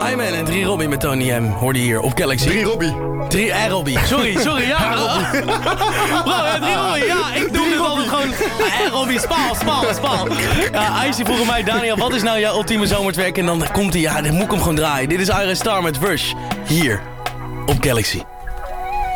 Iman en 3 Robbie met Tony M. Hoorde hier op Galaxy. 3 Robbie. 3 Robbie. Sorry, ja. Bro, 3 Robbie, ja. Ik doe dit altijd gewoon... Robbie, spaal. Ja, Icy vroeg mij, Daniel, wat is nou jouw ultieme zomerwerk? En dan komt hij, dan moet ik hem gewoon draaien. Dit is Iris Star met Rush. Hier op Galaxy.